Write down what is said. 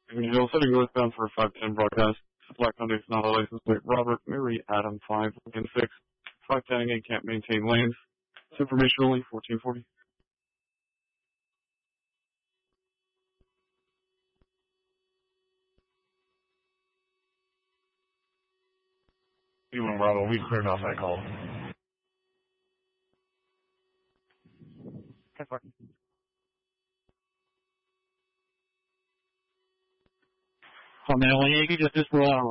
Green Hill, setting northbound for a 510 broadcast. Black Hyundai Sonata license plate Robert Mary Adam 5 and 6. 510 and can't maintain lanes. It's information only 1440. Even Bravo, we turned off that call. 10-4. On that one, Yankee, just roll out.